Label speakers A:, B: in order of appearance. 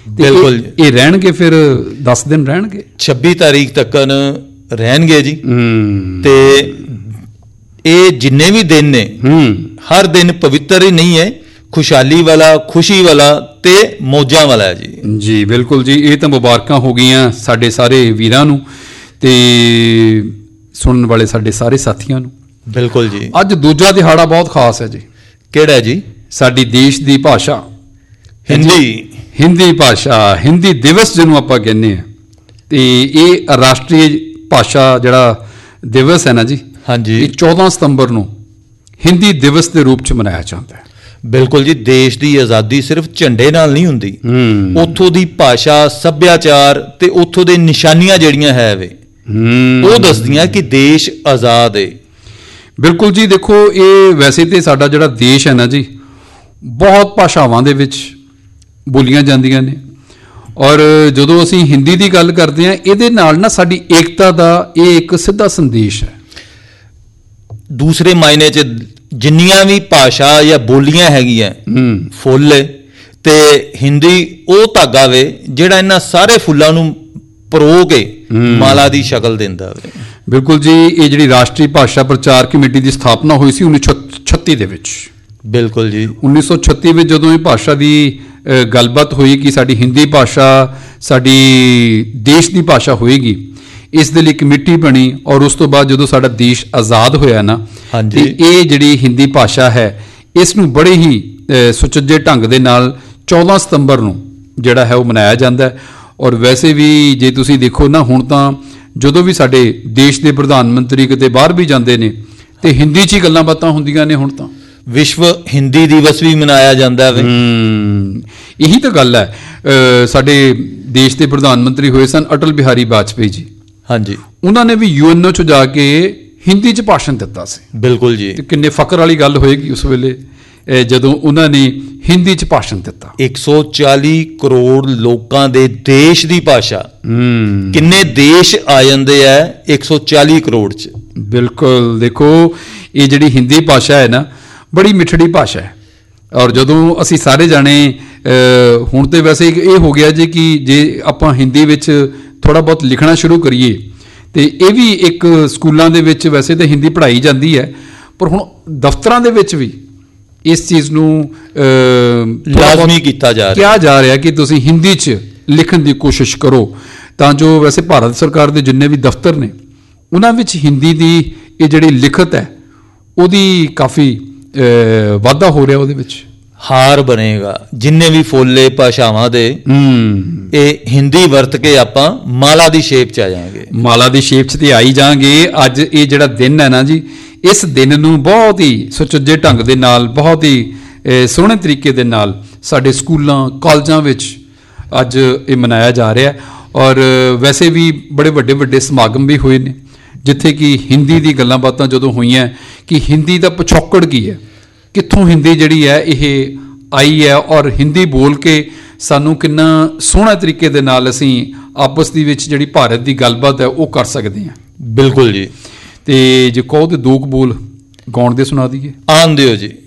A: ਬਿਲਕੁਲ
B: ਇਹ ਰਹਿਣਗੇ ਫਿਰ 10 ਦਿਨ ਰਹਿਣਗੇ
A: 26 ਤਾਰੀਖ ਤੱਕ ਰਹਿਣਗੇ ਜੀ। ਤੇ ਇਹ ਜਿੰਨੇ ਵੀ ਦਿਨ ਨੇ ਹਰ ਦਿਨ ਪਵਿੱਤਰ ਹੀ ਨਹੀਂ ਹੈ, ਖੁਸ਼ਹਾਲੀ ਵਾਲਾ, ਖੁਸ਼ੀ ਵਾਲਾ ਤੇ ਮੌਜਾਂ ਵਾਲਾ ਹੈ ਜੀ।
B: ਜੀ ਬਿਲਕੁਲ ਜੀ, ਇਹ ਤਾਂ ਮੁਬਾਰਕਾਂ ਹੋ ਗਈਆਂ ਸਾਡੇ ਸਾਰੇ ਵੀਰਾਂ ਨੂੰ ਤੇ ਸੁਣਨ ਵਾਲੇ ਸਾਡੇ ਸਾਰੇ ਸਾਥੀਆਂ ਨੂੰ।
A: ਬਿਲਕੁਲ ਜੀ।
B: ਅੱਜ ਦੂਜਾ ਦਿਹਾੜਾ ਬਹੁਤ ਖਾਸ ਹੈ ਜੀ।
A: ਕਿਹੜਾ ਜੀ?
B: ਸਾਡੀ ਦੇਸ਼ ਦੀ ਭਾਸ਼ਾ ਹਿੰਦੀ ਭਾਸ਼ਾ, ਹਿੰਦੀ ਦਿਵਸ ਜਿਹਨੂੰ ਆਪਾਂ ਕਹਿੰਦੇ ਹਾਂ। ਤੇ ਇਹ ਰਾਸ਼ਟਰੀ ਭਾਸ਼ਾ ਜਿਹੜਾ ਦਿਵਸ ਹੈ ਨਾ ਜੀ,
A: ਹਾਂਜੀ,
B: ਇਹ 14 ਸਤੰਬਰ ਨੂੰ ਹਿੰਦੀ ਦਿਵਸ ਦੇ ਰੂਪ 'ਚ ਮਨਾਇਆ ਜਾਂਦਾ ਹੈ।
A: ਬਿਲਕੁਲ ਜੀ। ਦੇਸ਼ ਦੀ ਆਜ਼ਾਦੀ ਸਿਰਫ ਝੰਡੇ ਨਾਲ ਨਹੀਂ ਹੁੰਦੀ, ਉੱਥੋਂ ਦੀ ਭਾਸ਼ਾ, ਸੱਭਿਆਚਾਰ ਤੇ ਉੱਥੋਂ ਦੇ ਨਿਸ਼ਾਨੀਆਂ ਜਿਹੜੀਆਂ ਹੈ ਵੇ ਉਹ ਦੱਸਦੀਆਂ ਕਿ ਦੇਸ਼ ਆਜ਼ਾਦ ਹੈ।
B: ਬਿਲਕੁਲ ਜੀ। ਦੇਖੋ, ਇਹ ਵੈਸੇ ਤੇ ਸਾਡਾ ਜਿਹੜਾ ਦੇਸ਼ ਹੈ ਨਾ ਜੀ, ਬਹੁਤ ਭਾਸ਼ਾਵਾਂ ਦੇ ਵਿੱਚ ਬੋਲੀਆਂ ਜਾਂਦੀਆਂ ਨੇ, ਔਰ ਜਦੋਂ ਅਸੀਂ ਹਿੰਦੀ ਦੀ ਗੱਲ ਕਰਦੇ ਹਾਂ ਇਹਦੇ ਨਾਲ ਨਾ ਸਾਡੀ ਏਕਤਾ ਦਾ ਇਹ ਇੱਕ ਸਿੱਧਾ ਸੰਦੇਸ਼ ਹੈ।
A: ਦੂਸਰੇ ਮਾਇਨੇ 'ਚ ਜਿੰਨੀਆਂ ਵੀ ਭਾਸ਼ਾ ਜਾਂ ਬੋਲੀਆਂ ਹੈਗੀਆਂ ਫੁੱਲ ਤੇ ਹਿੰਦੀ ਉਹ ਧਾਗਾ ਵੇ ਜਿਹੜਾ ਇਹਨਾਂ ਸਾਰੇ ਫੁੱਲਾਂ ਨੂੰ ਪਰੋ ਕੇ ਮਾਲਾ ਦੀ ਸ਼ਕਲ ਦਿੰਦਾ ਵੇ।
B: ਬਿਲਕੁਲ ਜੀ। ਇਹ ਜਿਹੜੀ ਰਾਸ਼ਟਰੀ ਭਾਸ਼ਾ ਪ੍ਰਚਾਰ ਕਮੇਟੀ ਦੀ ਸਥਾਪਨਾ ਹੋਈ ਸੀ 1936 ਦੇ ਵਿੱਚ।
A: ਬਿਲਕੁਲ ਜੀ।
B: 1936 ਵਿੱਚ ਜਦੋਂ ਇਹ ਭਾਸ਼ਾ ਦੀ ਗੱਲਬਾਤ ਹੋਈ ਕਿ ਸਾਡੀ ਹਿੰਦੀ ਭਾਸ਼ਾ ਸਾਡੀ ਦੇਸ਼ ਦੀ ਭਾਸ਼ਾ ਹੋਏਗੀ, ਇਸ ਦੇ ਲਈ ਕਮੇਟੀ ਬਣੀ, ਔਰ ਉਸ ਤੋਂ ਬਾਅਦ ਜਦੋਂ ਸਾਡਾ ਦੇਸ਼ ਆਜ਼ਾਦ ਹੋਇਆ ਨਾ, ਤੇ ਇਹ ਜਿਹੜੀ ਹਿੰਦੀ ਭਾਸ਼ਾ ਹੈ ਇਸ ਨੂੰ ਬੜੇ ਹੀ ਸੁਚੱਜੇ ਢੰਗ ਦੇ ਨਾਲ 14 ਸਤੰਬਰ ਨੂੰ ਜਿਹੜਾ ਹੈ ਉਹ ਮਨਾਇਆ ਜਾਂਦਾ ਹੈ। ਔਰ ਵੈਸੇ ਵੀ ਜੇ ਤੁਸੀਂ ਦੇਖੋ ਨਾ, ਹੁਣ ਤਾਂ ਜਦੋਂ ਵੀ ਸਾਡੇ ਦੇਸ਼ ਦੇ ਪ੍ਰਧਾਨ ਮੰਤਰੀ ਕਿਤੇ ਬਾਹਰ ਵੀ ਜਾਂਦੇ ਨੇ ਤੇ ਹਿੰਦੀ 'ਚ ਹੀ ਗੱਲਾਂ ਬਾਤਾਂ ਹੁੰਦੀਆਂ ਨੇ। ਹੁਣ ਤਾਂ
A: ਵਿਸ਼ਵ ਹਿੰਦੀ ਦਿਵਸ ਵੀ ਮਨਾਇਆ ਜਾਂਦਾ ਹੈ।
B: ਇਹੀ ਤਾਂ ਗੱਲ ਹੈ। ਸਾਡੇ ਦੇਸ਼ ਦੇ ਪ੍ਰਧਾਨ ਮੰਤਰੀ ਹੋਏ ਸਨ ਅਟਲ ਬਿਹਾਰੀ ਵਾਜਪੇਈ ਜੀ।
A: ਹਾਂਜੀ।
B: ਉਹਨਾਂ ਨੇ ਵੀ UNO 'ਚ ਜਾ ਕੇ ਹਿੰਦੀ 'ਚ ਭਾਸ਼ਣ ਦਿੱਤਾ ਸੀ।
A: ਬਿਲਕੁਲ ਜੀ।
B: ਤੇ ਕਿੰਨੇ ਫਖਰ ਵਾਲੀ ਗੱਲ ਹੋਏਗੀ ਉਸ ਵੇਲੇ ਜਦੋਂ ਉਹਨਾਂ ਨੇ ਹਿੰਦੀ 'ਚ ਭਾਸ਼ਣ ਦਿੱਤਾ।
A: 140 ਕਰੋੜ ਲੋਕਾਂ ਦੇ ਦੇਸ਼ ਦੀ ਭਾਸ਼ਾ, ਕਿੰਨੇ ਦੇਸ਼ ਆ ਜਾਂਦੇ ਆ 140 ਕਰੋੜ 'ਚ।
B: ਬਿਲਕੁਲ। ਦੇਖੋ, ਇਹ ਜਿਹੜੀ ਹਿੰਦੀ ਭਾਸ਼ਾ ਹੈ ਨਾ, ਬੜੀ ਮਿੱਠੜੀ ਭਾਸ਼ਾ ਹੈ। ਔਰ ਜਦੋਂ ਅਸੀਂ ਸਾਰੇ ਜਾਣੇ ਹੁਣ ਤੇ ਵੈਸੇ ਇਹ ਹੋ ਗਿਆ ਜੀ ਕਿ ਜੇ ਆਪਾਂ ਹਿੰਦੀ ਵਿੱਚ ਥੋੜ੍ਹਾ ਬਹੁਤ ਲਿਖਣਾ ਸ਼ੁਰੂ ਕਰੀਏ ਤੇ ਇਹ ਵੀ ਇੱਕ ਸਕੂਲਾਂ ਦੇ ਵਿੱਚ ਵੈਸੇ ਤਾਂ ਹਿੰਦੀ ਪੜ੍ਹਾਈ ਜਾਂਦੀ ਹੈ, ਪਰ ਹੁਣ ਦਫ਼ਤਰਾਂ ਦੇ ਵਿੱਚ ਵੀ ਇਸ ਚੀਜ਼ ਨੂੰ
A: ਲਾਜ਼ਮੀ ਕਿਹਾ
B: ਜਾ ਰਿਹਾ ਕਿ ਤੁਸੀਂ ਹਿੰਦੀ 'ਚ ਲਿਖਣ ਦੀ ਕੋਸ਼ਿਸ਼ ਕਰੋ, ਤਾਂ ਜੋ ਵੈਸੇ ਭਾਰਤ ਸਰਕਾਰ ਦੇ ਜਿੰਨੇ ਵੀ ਦਫ਼ਤਰ ਨੇ ਉਹਨਾਂ ਵਿੱਚ ਹਿੰਦੀ ਦੀ ਇਹ ਜਿਹੜੀ ਲਿਖਤ ਹੈ ਉਹਦੀ ਕਾਫੀ ਵਾਧਾ ਹੋ ਰਿਹਾ, ਉਹਦੇ ਵਿੱਚ
A: ਹਾਰ ਬਣੇਗਾ। ਜਿੰਨੇ ਵੀ ਫੋਲੇ ਭਾਸ਼ਾਵਾਂ ਦੇ ਇਹ ਹਿੰਦੀ ਵਰਤ ਕੇ ਆਪਾਂ ਮਾਲਾ ਦੀ ਸ਼ੇਪ 'ਚ ਆ ਜਾਵਾਂਗੇ।
B: ਮਾਲਾ ਦੀ ਸ਼ੇਪ 'ਚ ਤੇ ਆਈ ਜਾਵਾਂਗੇ। ਅੱਜ ਇਹ ਜਿਹੜਾ ਦਿਨ ਹੈ ਨਾ ਜੀ, ਇਸ ਦਿਨ ਨੂੰ ਬਹੁਤ ਹੀ ਸੁਚੱਜੇ ਢੰਗ ਦੇ ਨਾਲ, ਬਹੁਤ ਹੀ ਸੋਹਣੇ ਤਰੀਕੇ ਦੇ ਨਾਲ ਸਾਡੇ ਸਕੂਲਾਂ ਕਾਲਜਾਂ ਵਿੱਚ ਅੱਜ ਇਹ ਮਨਾਇਆ ਜਾ ਰਿਹਾ। ਔਰ ਵੈਸੇ ਵੀ ਬੜੇ ਵੱਡੇ ਵੱਡੇ ਸਮਾਗਮ ਵੀ ਹੋਏ ਨੇ ਜਿੱਥੇ ਕਿ ਹਿੰਦੀ ਦੀ ਗੱਲਾਂ ਬਾਤਾਂ ਜਦੋਂ ਹੋਈਆਂ ਕਿ ਹਿੰਦੀ ਦਾ ਪਿਛੋਕੜ ਕੀ ਹੈ, ਕਿੱਥੋਂ ਹਿੰਦੀ ਜਿਹੜੀ ਹੈ ਇਹ ਆਈ ਹੈ, ਔਰ ਹਿੰਦੀ ਬੋਲ ਕੇ ਸਾਨੂੰ ਕਿੰਨਾ ਸੋਹਣਾ ਤਰੀਕੇ ਦੇ ਨਾਲ ਅਸੀਂ ਆਪਸ ਦੇ ਵਿੱਚ ਜਿਹੜੀ ਭਾਰਤ ਦੀ ਗੱਲਬਾਤ ਹੈ ਉਹ ਕਰ ਸਕਦੇ ਹਾਂ।
A: ਬਿਲਕੁਲ ਜੀ।
B: ਤੇ ਜੇ ਕਹੋ ਤੇ ਦੋ ਕੁ ਬੋਲ ਗਾਉਣ ਦੇ ਸੁਣਾ ਦਈਏ।
A: ਆਉਣ ਦਿਓ ਜੀ।